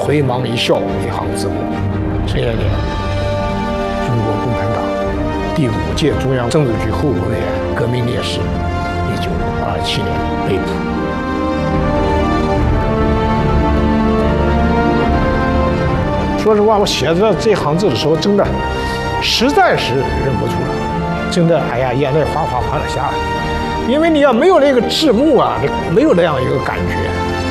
回眸一笑一行字幕。陈延年，中国共产党第5届中央政治局候补委员、革命烈士，1927年被捕。说实话，我写着这行字的时候，真的实在是忍不住了，真的，哎呀，眼泪哗哗哗的下来。因为你要没有那个字幕啊，你没有那样一个感觉。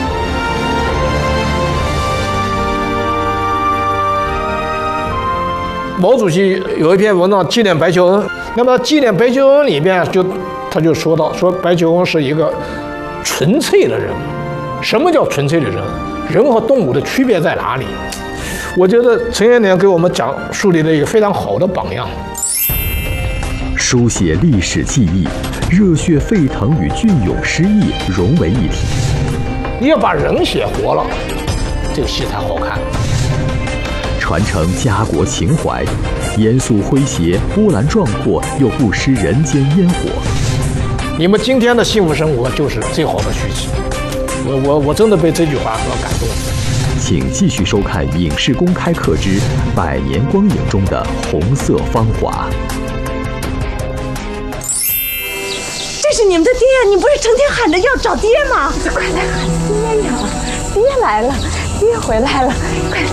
毛主席有一篇文章纪念白求恩，那么纪念白求恩里边他就说到，说白求恩是一个纯粹的人。什么叫纯粹的人？人和动物的区别在哪里？我觉得陈延年给我们树立了一个非常好的榜样。 书写历史记忆，热血沸腾与隽永诗意融为一体。 你要把人写活了，这个戏才好看。 传承家国情怀，严肃诙谐，波澜壮阔又不失人间烟火。 你们今天的幸福生活就是最好的续集。我真的被这句话所感动。 请继续收看《影视公开课之百年光影中的红色芳华》。 这是你们的爹，你不是成天喊着要找爹吗？快来喊爹呀！爹来了，爹回来了，快！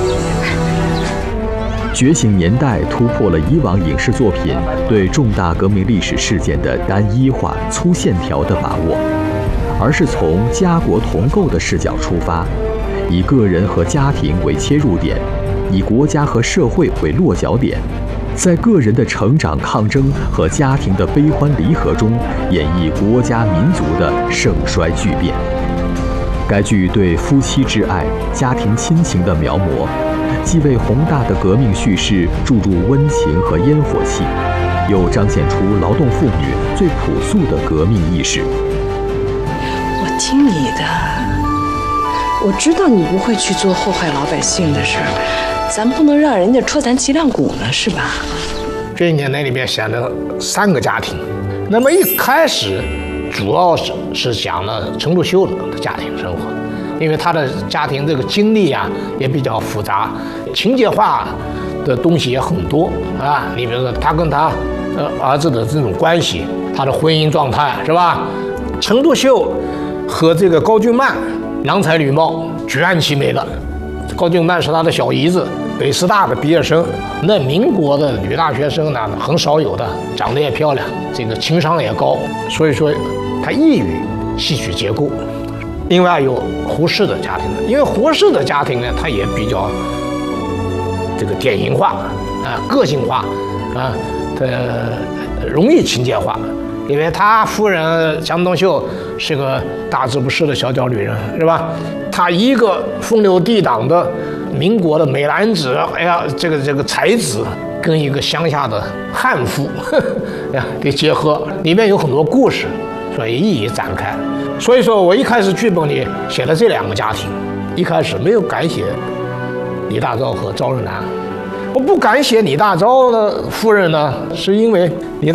觉醒年代突破了以往影视作品对重大革命历史事件的单一化、粗线条的把握，而是从家国同构的视角出发，以个人和家庭为切入点，以国家和社会为落脚点，在个人的成长抗争和家庭的悲欢离合中，演绎国家民族的盛衰巨变。该剧对夫妻之爱、家庭亲情的描摹，既为宏大的革命叙事注入温情和烟火气，又彰显出劳动妇女最朴素的革命意识。 我听你的，我知道你不会去做祸害老百姓的事儿，咱不能让人家戳咱脊梁骨呢，是吧？ 这一年那里面写了3个家庭，那么一开始主要是讲了陈独秀的家庭生活，因为他的家庭这个经历啊也比较复杂，情节化的东西也很多啊。你比如说他跟他儿子的这种关系，他的婚姻状态是吧？陈独秀和这个高俊曼郎才女貌，举案齐眉的。高俊曼是他的小姨子，北师大的毕业生，那民国的女大学生呢很少有的，长得也漂亮，这个情商也高，所以说他易于戏曲结构。另外有胡适的家庭，因为胡适的家庭呢，他也比较这个典型化啊，个性化啊，容易情节化。因为他夫人江冬秀是个大字不识的小脚女人，是吧？他一个风流倜傥的民国的美男子，哎呀，这个才子跟一个乡下的悍妇呀给结合，里面有很多故事，所以一一展开。所以说我一开始剧本里写了这2个家庭，一开始没有敢写李大钊和赵日南。我不敢写李大钊的夫人呢，是因为李大